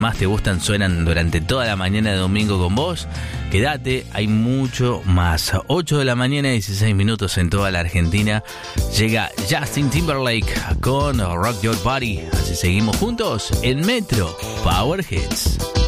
más te gustan suenan durante toda la mañana de domingo con vos. Quédate, hay mucho más. 8 de la mañana, 16 minutos en toda la Argentina. Llega Justin Timberlake con Rock Your Body. Así seguimos juntos en Metro Power Hits.